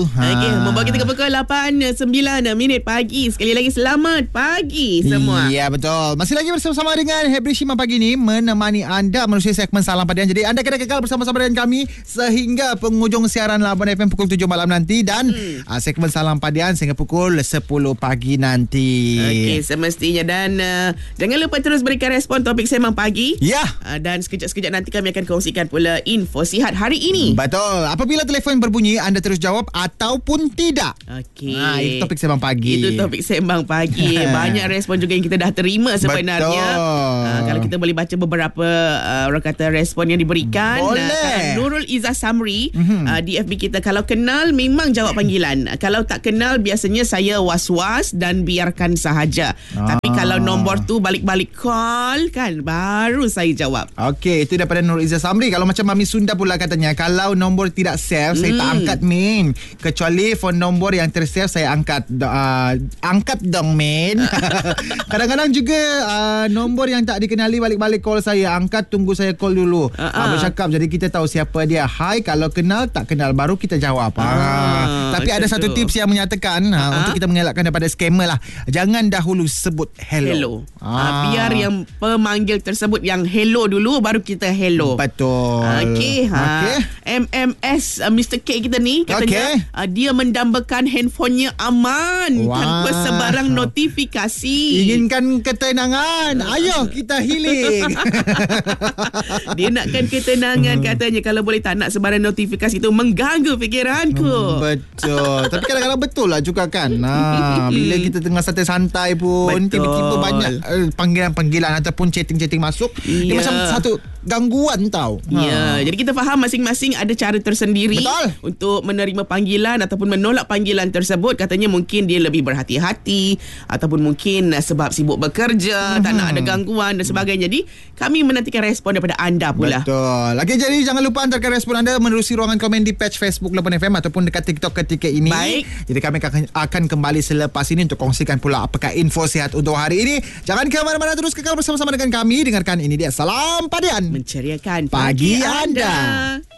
Okey, membawa kita ke pukul 8.09 pagi. Sekali lagi selamat pagi semua. Ya, betul. Masih lagi bersama dengan Hebri Shima pagi ni menemani anda melalui segmen Salam Padian. Jadi anda kena kekal bersama-sama dengan kami sehingga penghujung siaran Labuan FM pukul 7 malam nanti dan segmen Salam Padian sehingga pukul 10 pagi nanti. Okey, semestinya dan jangan lupa terus berikan respon topik Sembang Pagi. Ya. Dan sekejap-sekejap nanti kami akan kongsikan pula info sihat hari ini. Betul. Apabila telefon berbunyi anda terus jawab ataupun tidak. Okey. Itu topik Sembang Pagi. Itu topik Sembang Pagi. Banyak respon juga yang kita dah terima sebenarnya. Kalau kita boleh baca beberapa orang kata respon yang diberikan. Boleh. Nurul Izzah Samri di FB kita, kalau kenal memang jawab panggilan. Kalau tak kenal biasanya saya was-was dan biarkan sahaja. Tapi kalau nombor tu balik-balik call kan, baru saya jawab. Okey, itu daripada Nurul Izzah Samri. Kalau macam Mami Sunda pula katanya, kalau nombor tidak save saya tak angkat min. Kecuali phone nombor yang tersave saya angkat. Angkat dong min. Kadang-kadang juga nombor yang tak dikenali balik-balik call saya, angkat, tunggu saya call dulu. Bercakap, jadi kita tahu siapa dia. Hai, kalau kenal tak kenal baru kita jawab. Tapi ada satu tips yang menyatakan untuk kita mengelakkan daripada scammer lah, jangan dahulu sebut hello. Biar yang pemanggil tersebut yang hello dulu, baru kita hello. Betul. Okey. MMS Mr. K kita ni katanya dia mendambakan handphonenya aman tanpa sebarang notifikasi. Inginkan ketenangan. Ayo kita healing. Dia nakkan ketenangan katanya. Kalau boleh tak nak sebarang notifikasi itu mengganggu fikiranku. Betul. Tapi kadang-kadang betul lah juga kan. Bila kita tengah santai-santai pun tiba-tiba banyak panggilan-panggilan ataupun chatting-chatting masuk. Dia macam satu gangguan tau. Jadi kita faham masing-masing ada cara tersendiri untuk menerima panggilan ataupun menolak panggilan tersebut. Katanya mungkin dia lebih berhati-hati ataupun mungkin sebab sibuk bekerja, tak nak ada gangguan dan sebagainya. Jadi kami menantikan respon daripada anda pula. Betul. Okey, jadi jangan lupa hantarkan respon anda menerusi ruangan komen di page Facebook Labuan FM ataupun dekat TikTok ketika ini. Baik. Jadi kami akan kembali selepas ini untuk kongsikan pula apakah info sihat untuk hari ini. Jangan ke mana-mana, terus kekal bersama-sama dengan kami. Dengarkan ini dia Salam Padian, menceriakan pagi anda.